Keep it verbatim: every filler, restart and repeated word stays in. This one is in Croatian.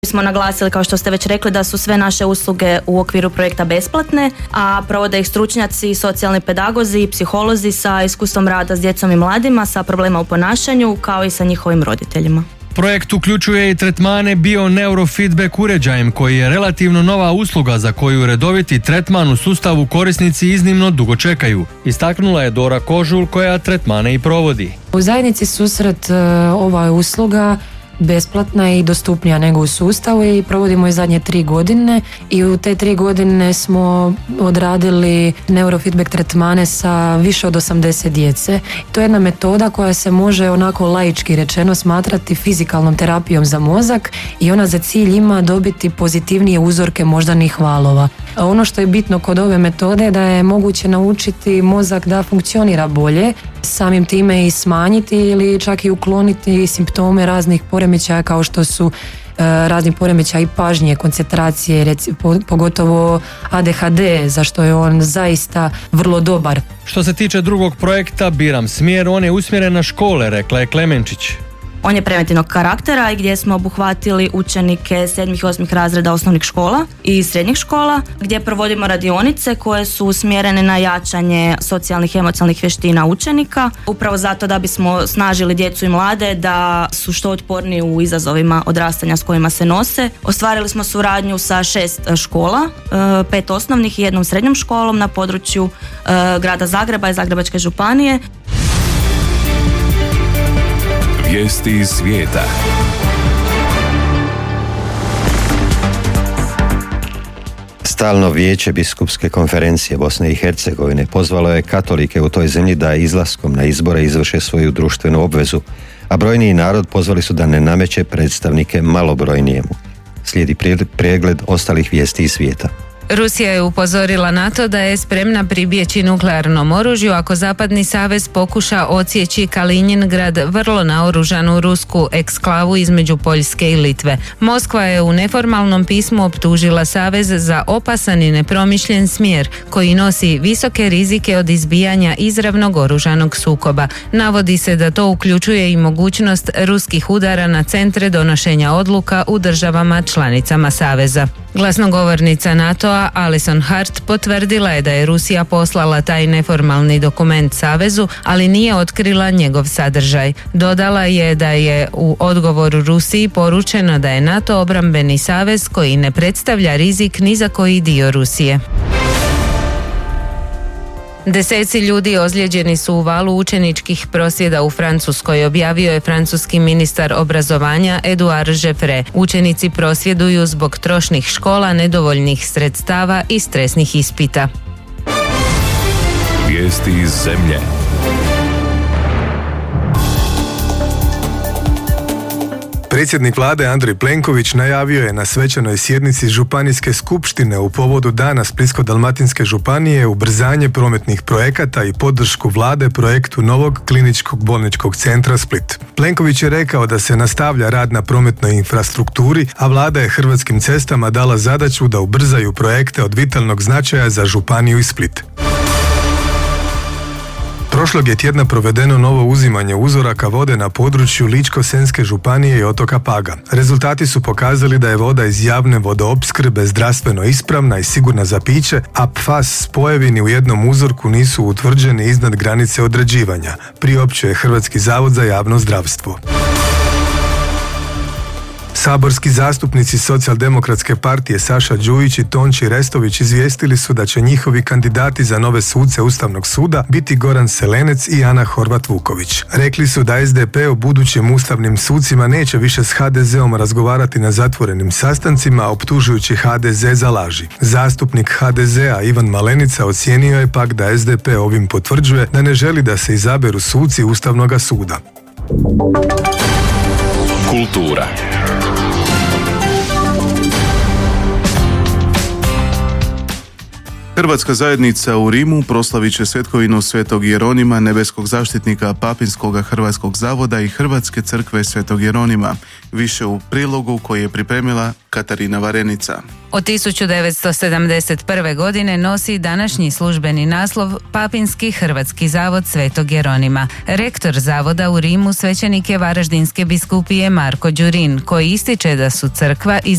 Smo naglasili, kao što ste već rekli, da su sve naše usluge u okviru projekta besplatne, a provode ih stručnjaci, socijalni pedagozi i psiholozi sa iskustvom rada s djecom i mladima sa problema u ponašanju, kao i sa njihovim roditeljima. Projekt uključuje i tretmane bio-neurofeedback uređajem, koji je relativno nova usluga za koju redoviti tretman u sustavu korisnici iznimno dugo čekaju. Istaknula je Dora Kožul, koja tretmane i provodi. U zajednici Susret ova je usluga besplatna i dostupnija nego u sustavu i provodimo je zadnje tri godine i u te tri godine smo odradili neurofeedback tretmane sa više od osamdeset djece. To je jedna metoda koja se može onako laički rečeno smatrati fizikalnom terapijom za mozak i ona za cilj ima dobiti pozitivnije uzorke moždanih valova. A ono što je bitno kod ove metode je da je moguće naučiti mozak da funkcionira bolje, samim time i smanjiti ili čak i ukloniti simptome raznih poremećaja kao što su e, razni poremećaji pažnje, koncentracije, reci, po, pogotovo A D H D, za što je on zaista vrlo dobar. Što se tiče drugog projekta Biram smjer, on je usmjeren na škole, rekla je Klemenčić. On je preventivnog karaktera i gdje smo obuhvatili učenike sedmih i osmih razreda osnovnih škola i srednjih škola, gdje provodimo radionice koje su usmjerene na jačanje socijalnih i emocionalnih vještina učenika, upravo zato da bismo snažili djecu i mlade da su što otporniji u izazovima odrastanja s kojima se nose. Ostvarili smo suradnju sa šest škola, pet osnovnih i jednom srednjom školom na području grada Zagreba i Zagrebačke županije. Vijesti iz svijeta. Stalno vijeće biskupske konferencije Bosne i Hercegovine pozvalo je katolike u toj zemlji da izlaskom na izbore izvrše svoju društvenu obvezu, a brojniji narod pozvali su da ne nameće predstavnike malobrojnijemu. Slijedi pregled ostalih vijesti iz svijeta. Rusija je upozorila na to da je spremna pribjeći nuklearnom oružju ako Zapadni savez pokuša odsjeći Kaliningrad, vrlo naoružanu rusku eksklavu između Poljske i Litve. Moskva je u neformalnom pismu optužila savez za opasan i nepromišljen smjer koji nosi visoke rizike od izbijanja izravnog oružanog sukoba. Navodi se da to uključuje i mogućnost ruskih udara na centre donošenja odluka u državama članicama saveza. Glasnogovornica NATO-a Alison Hart potvrdila je da je Rusija poslala taj neformalni dokument savezu, ali nije otkrila njegov sadržaj. Dodala je da je u odgovoru Rusiji poručeno da je NATO obrambeni savez koji ne predstavlja rizik ni za koji dio Rusije. Deseci ljudi ozlijeđeni su u valu učeničkih prosvjeda u Francuskoj, objavio je francuski ministar obrazovanja Edouard Jeffre. Učenici prosvjeduju zbog trošnih škola, nedovoljnih sredstava i stresnih ispita. Vijesti iz zemlje. Predsjednik vlade Andrej Plenković najavio je na svečanoj sjednici Županijske skupštine u povodu Dana Splitsko-dalmatinske županije ubrzanje prometnih projekata i podršku vlade projektu novog kliničkog bolničkog centra Split. Plenković je rekao da se nastavlja rad na prometnoj infrastrukturi, a vlada je Hrvatskim cestama dala zadaću da ubrzaju projekte od vitalnog značaja za županiju i Split. Prošlog je tjedna provedeno novo uzimanje uzoraka vode na području Ličko-senjske županije i otoka Paga. Rezultati su pokazali da je voda iz javne vodoopskrbe zdravstveno ispravna i sigurna za piće, a P F A S spojevini u jednom uzorku nisu utvrđeni iznad granice određivanja, priopćio je Hrvatski zavod za javno zdravstvo. Saborski zastupnici Socijaldemokratske partije Saša Đujić i Tonči Restović izvijestili su da će njihovi kandidati za nove suce Ustavnog suda biti Goran Selenec i Ana Horvat-Vuković. Rekli su da S D P o budućim ustavnim sucima neće više s H D Z-om razgovarati na zatvorenim sastancima, optužujući H D Z za laži. Zastupnik H D Z-a Ivan Malenica ocijenio je pak da S D P ovim potvrđuje da ne želi da se izaberu suci Ustavnoga suda. Kultura. Hrvatska zajednica u Rimu proslavit će svetkovinu Svetog Jeronima, nebeskog zaštitnika Papinskoga hrvatskog zavoda i Hrvatske crkve Svetog Jeronima. Više u prilogu koji je pripremila Katarina Varenica. Od tisuću devetsto sedamdeset prve. godine nosi današnji službeni naslov Papinski hrvatski zavod Svetog Jeronima. Rektor zavoda u Rimu svećenik je Varaždinske biskupije Marko Đurin, koji ističe da su crkva i